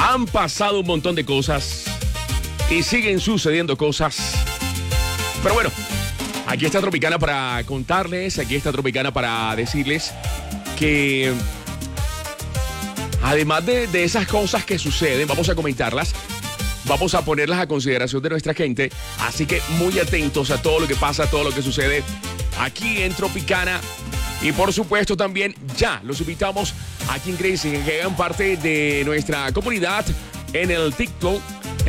Han pasado un montón de cosas y siguen sucediendo cosas. Pero bueno, aquí está Tropicana para contarles, aquí está Tropicana para decirles que además de esas cosas que suceden, vamos a comentarlas, vamos a ponerlas a consideración de nuestra gente. Así que muy atentos a todo lo que pasa, a todo lo que sucede aquí en Tropicana. Y por supuesto también ya los invitamos a que ingresen, que hagan parte de nuestra comunidad en el TikTok,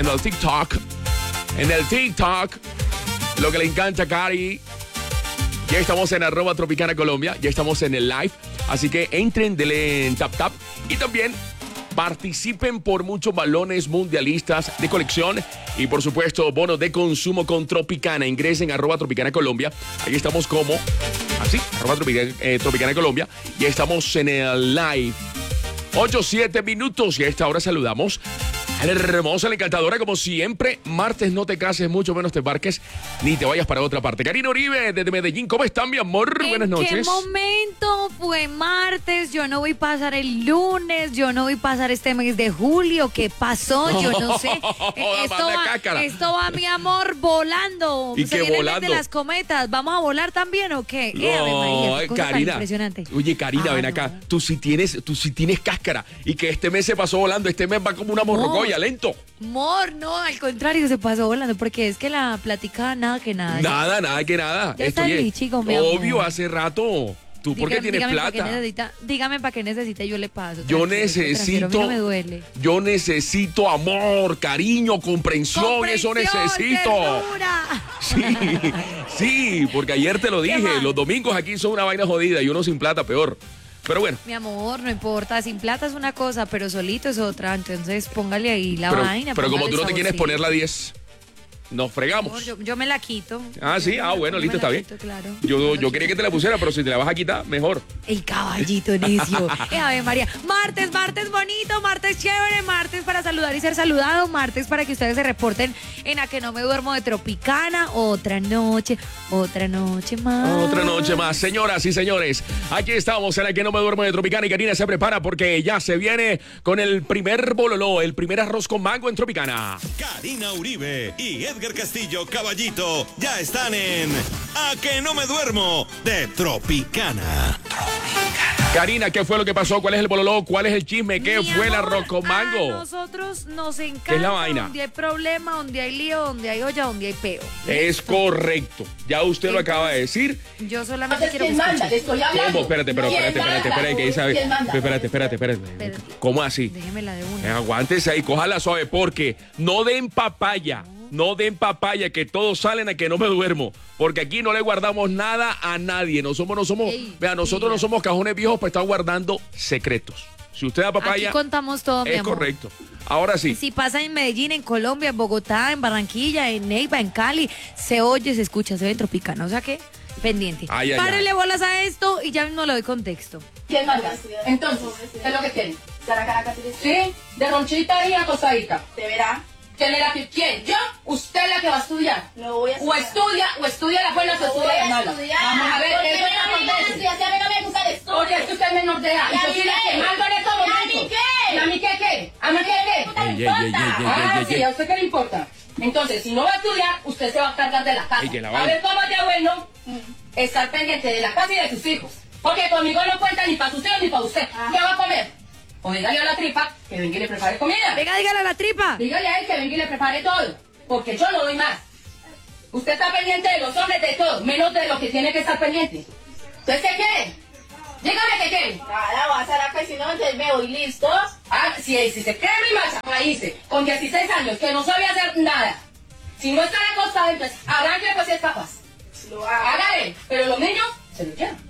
lo que le encanta a Cari. Ya estamos en @Tropicana Colombia, ya estamos en el live, así que entren, denle en tap y también participen por muchos balones mundialistas de colección y por supuesto bonos de consumo con Tropicana. Ingresen a @Tropicana Colombia, ahí estamos como así, @Tropicana Colombia, y estamos en el live. 8-7 minutos y a esta hora saludamos a la hermosa, la encantadora, como siempre. Martes, no te cases, mucho menos te embarques, ni te vayas para otra parte. Karina Uribe, desde Medellín, ¿cómo están, mi amor? Buenas noches. ¿En qué momento fue martes? Yo no voy a pasar el lunes, yo no voy a pasar este mes de julio. ¿Qué pasó? Yo no sé. Esto va, mi amor, volando. ¿Y qué volando? De las cometas. ¿Vamos a volar también o qué? No, María, Karina. Impresionante. Oye, Karina, ven acá. No. Tú sí tienes cáscara. Y que este mes se pasó volando. Este mes va como una morrocoya, lento. Amor, no, al contrario, se pasó volando, porque es que la plática nada que nada. Nada que nada. Ya está chico, mi obvio, amor. hace rato. ¿Tú por qué tienes plata? Dígame para qué necesita, yo le paso. Yo necesito. No me duele. Yo necesito amor, cariño, comprensión, eso necesito. Ternura. Sí, porque ayer te lo dije, los domingos aquí son una vaina jodida y uno sin plata peor. Pero bueno. Mi amor, no importa, sin plata es una cosa, pero solito es otra, entonces póngale ahí la vaina. Pero como tú no te quieres poner la 10, nos fregamos. Amor, yo me la quito. Ah, sí, bueno, listo, está bien. Claro. Yo quería que te la pusiera, pero si te la vas a quitar, mejor. El caballito necio. Ave María. Martes bonito, martes chévere, martes para saludar y ser saludado, martes para que ustedes se reporten en A Que No Me Duermo de Tropicana. Otra noche más. Otra noche más. Señoras y señores, aquí estamos en A Que No Me Duermo de Tropicana y Karina se prepara porque ya se viene con el primer bololó, el primer arroz con mango en Tropicana. Karina Uribe y Edgar Castillo Caballito ya están en A Que No Me Duermo de Tropicana. Karina, ¿qué fue lo que pasó? ¿Cuál es el bololó? ¿Cuál es el chisme? ¿Qué fue el arroz con mango? A nosotros nos encanta. ¿Qué es la vaina? Donde hay problema, donde hay lío, donde hay olla, donde hay peo. Es correcto. Ya usted lo acaba de decir. Yo solamente quiero que manda? Le estoy hablando. ¿Cómo? Espérate, que ahí sabe. Espérate. ¿Cómo así? Déjemela de una. Aguántese ahí, cójala suave, porque no den papaya. No den papaya, que todos salen A Que No Me Duermo. Porque aquí no le guardamos nada a nadie. Nosotros no somos cajones viejos para estar guardando secretos. Si usted da papaya, aquí contamos todo, mi es amor. correcto. Ahora sí. Si pasa en Medellín, en Colombia, en Bogotá, en Barranquilla, en Neiva, en Cali, se oye, se escucha, se ve en Tropicana. O sea que, pendiente. Párele bolas a esto y ya mismo le doy contexto. ¿Quién manda? Entonces, ¿qué es lo que quieren? ¿Sí? De ronchita y acostadita. Te verá. ¿Quién es la que quién? ¿Yo? ¿Usted es la que va a estudiar? No voy a estudiar. O estudia la buena o estudia la mala. Vamos a ver, Porque ¿qué es a mí no me gusta el estudio. Porque es que usted es menor de edad. ¿Y a mí Yo soy la que qué? mando en estos ¿Y a mí momentos. qué? ¿Y a mí qué? ¿A mí qué? Sí, ¿a usted qué le importa? Entonces, si no va a estudiar, usted se va a cargar de la casa. A ver cómo ya bueno estar pendiente de la casa y de sus hijos. Porque conmigo no cuenta ni para sus hijos ni para usted. ¿Qué va a comer? O dígale a la tripa que venga y le prepare comida. Venga, dígale a la tripa. Dígale a él que venga y le prepare todo. Porque yo no doy más. Usted está pendiente de los hombres, de todo, menos de lo que tiene que estar pendiente. Entonces, ¿qué quiere? Dígame qué quiere. Nada, vas a la casino, entonces me voy, ¿listos? Ah, si se cree mi marcha, ahí dice, con 16 años, que no sabía hacer nada. Si no está acostado, entonces, arranque pues si es capaz. Lo hago. Hágale, pero los niños se lo llevan.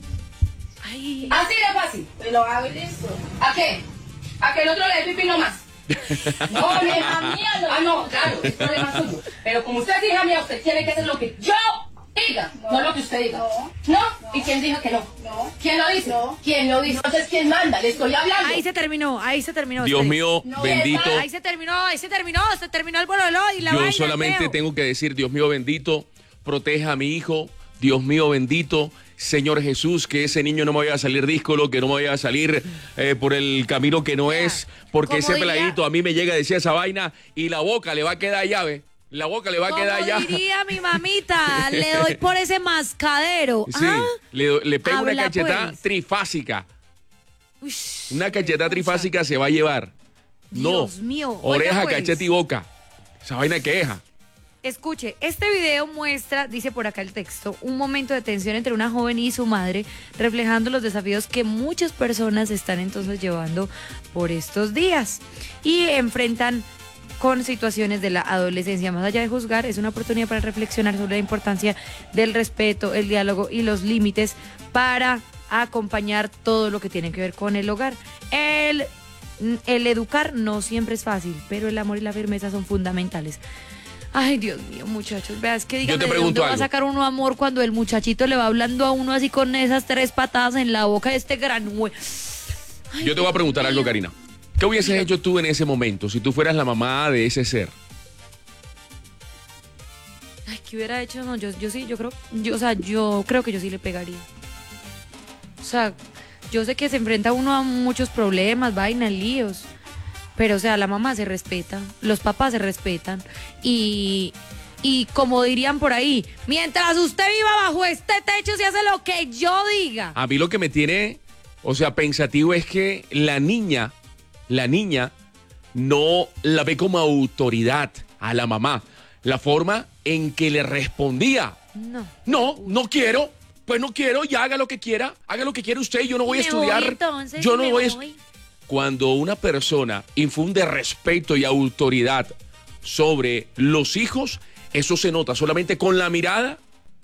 Ay. Así de fácil. Pues lo hago y listo. ¿A qué? A que el otro le dé pipí nomás. No, Problema mío, no. Ah, no, claro, es problema suyo. Pero como usted es hija mía, usted tiene que hacer lo que yo diga, no lo que usted diga. No. ¿Y quién dijo que no? No. ¿Quién lo dice? No. ¿Quién lo dice? Entonces, ¿quién manda? Le estoy hablando. Ahí se terminó. Dios mío, No, bendito. Ahí se terminó el bololó y la Yo vaina. solamente feo. tengo que decir, Dios mío bendito, proteja a mi hijo. Dios mío bendito, Señor Jesús, que ese niño no me vaya a salir díscolo, que no me vaya a salir por el camino que no es, porque ese peladito a mí me llega a decir esa vaina y la boca le va a quedar llave. La boca le va a quedar llave. Como diría mi mamita, le doy por ese mascadero. Sí, le pego una Habla, cachetada pues. trifásica. Ush, Una cachetada trifásica se va a llevar. Dios No, mío. oreja, Oiga, pues. cachete y boca. Esa vaina queja. Escuche, este video muestra, dice por acá el texto, un momento de tensión entre una joven y su madre, reflejando los desafíos que muchas personas están entonces llevando por estos días y enfrentan con situaciones de la adolescencia. Más allá de juzgar, es una oportunidad para reflexionar sobre la importancia del respeto, el diálogo y los límites para acompañar todo lo que tiene que ver con el hogar. El educar no siempre es fácil, pero el amor y la firmeza son fundamentales. Ay, Dios mío, muchachos, veas que dígame, te ¿de pregunto dónde va a algo. sacar uno amor cuando el muchachito le va hablando a uno así con esas 3 patadas en la boca de este gran hue... Ay, Yo te voy a preguntar algo, Karina. ¿Qué hubieses hecho tú en ese momento si tú fueras la mamá de ese ser? Ay, ¿qué hubiera hecho? No, yo sí, yo creo que yo sí le pegaría. O sea, yo sé que se enfrenta uno a muchos problemas, vainas, líos. Pero, o sea, la mamá se respeta, los papás se respetan. Y como dirían por ahí, mientras usted viva bajo este techo, se hace lo que yo diga. A mí lo que me tiene, o sea, pensativo es que la niña no la ve como autoridad a la mamá. La forma en que le respondía. No quiero. Pues no quiero, ya haga lo que quiera usted, yo no voy a estudiar. Entonces, Yo no me voy a voy. Cuando una persona infunde respeto y autoridad sobre los hijos, eso se nota solamente con la mirada,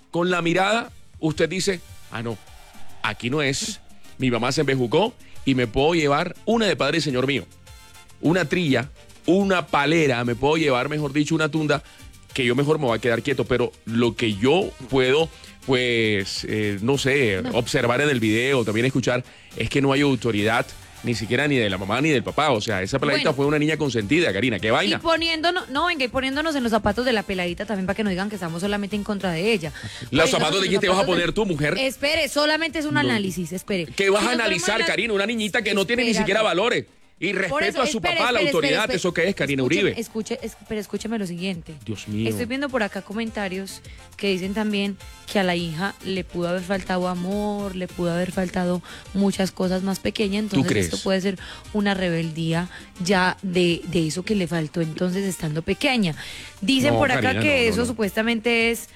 usted dice, no, aquí no es, mi mamá se embejucó y me puedo llevar una de Padre Señor mío, una trilla, una palera, me puedo llevar, mejor dicho, una tunda, que yo mejor me voy a quedar quieto, pero lo que yo puedo, pues, observar en el video, también escuchar, es que no hay autoridad, ni siquiera ni de la mamá ni del papá. O sea, esa peladita fue una niña consentida, Karina. ¿Qué vaina? Y poniéndonos en los zapatos de la peladita también para que no digan que estamos solamente en contra de ella. ¿Los zapatos de quién te vas a poner tú, mujer? Espere, solamente es un análisis, espere. ¿Qué vas Si a nos analizar, ponemos Karina? Una niñita que no tiene ni siquiera valores. Y respeto a su papá, la autoridad, ¿eso qué es, Karina Uribe? Pero escúcheme lo siguiente. Dios mío. Estoy viendo por acá comentarios que dicen también que a la hija le pudo haber faltado amor, le pudo haber faltado muchas cosas más pequeñas. Entonces crees? esto puede ser una rebeldía ya de eso que le faltó entonces estando pequeña. Dicen No, por acá Karina, que no, eso no. supuestamente es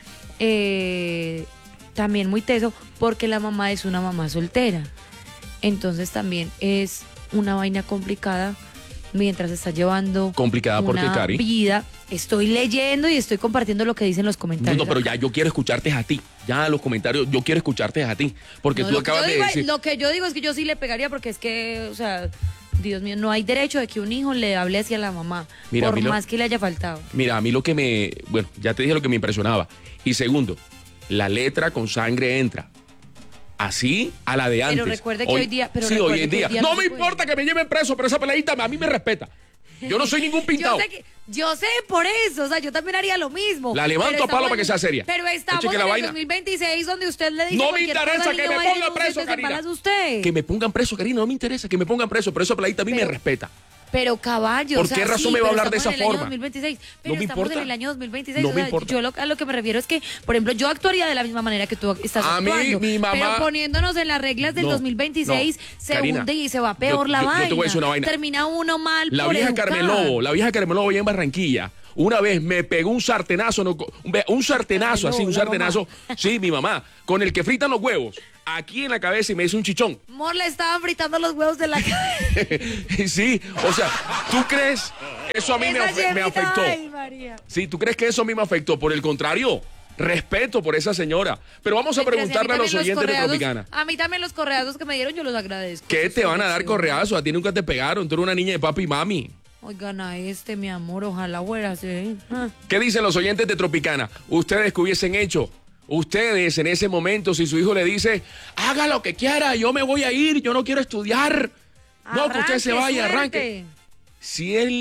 también muy teso porque la mamá es una mamá soltera. Entonces también es una vaina complicada mientras está llevando ¿Complicada por qué, una Cari? vida. Estoy leyendo y estoy compartiendo lo que dicen los comentarios. No, pero acá. ya yo quiero escucharte a ti. Ya los comentarios, yo quiero escucharte a ti. Porque No, tú lo que acabas yo de digo- decir. Lo que yo digo es que yo sí le pegaría porque es que, o sea, Dios mío, no hay derecho de que un hijo le hable hacia la mamá, Mira, a por mí más que le haya faltado. Mira, a mí lo que bueno, ya te dije lo que me impresionaba. Y segundo, la letra con sangre entra. Así a la de antes. Pero recuerde que hoy día- pero sí, recuerde hoy en que hoy día. día No no me se puede. importa que me lleven preso, pero esa peladita a mí me respeta. Yo no soy ningún pintado. Yo sé por eso, o sea, yo también haría lo mismo. La levanto Pero a palo estamos para que sea seria. Pero estamos Cheque en la el vaina. 2026 donde usted le dice No me cualquier interesa cosa al que niño, me vaya y ponga denuncie, preso, se Karina. embaraza usted. Que me pongan preso, Karina, no me interesa que me pongan preso, pero esa peladita a mí me respeta. Pero caballo, ¿Por o sea, qué razón sí, me va a pero hablar de estamos esa en el forma? año 2026, pero No me estamos importa. en el año 2026. No o me sea, importa. yo a lo que me refiero es que, por ejemplo, yo actuaría de la misma manera que tú estás A mí, actuando. mi mamá- Pero poniéndonos en las reglas del No, 2026, no, se Karina, hunde y se va peor la yo vaina. te voy a decir una vaina. Termina uno mal La por vieja educar. Carmen Lobo allá en Barranquilla, una vez me pegó un sartenazo, un sartenazo, sí, mi mamá, con el que fritan los huevos, aquí en la cabeza y me hizo un chichón. Amor, le estaban fritando los huevos de la cabeza. Sí, o sea, ¿tú crees eso a mí me afectó? Ay, María. Sí, ¿tú crees que eso a mí me afectó? Por el contrario, respeto por esa señora. Pero vamos a preguntarle a los oyentes de Tropicana. A mí también los correazos que me dieron, yo los agradezco. ¿Qué te van a dar correazos? A ti nunca te pegaron, tú eres una niña de papi y mami. Oigan a mi amor, ojalá fuera así. ¿Qué dicen los oyentes de Tropicana? ¿Ustedes qué hubiesen hecho? Ustedes en ese momento, si su hijo le dice, haga lo que quiera, yo me voy a ir, yo no quiero estudiar. No, que usted se vaya, arranque. Si él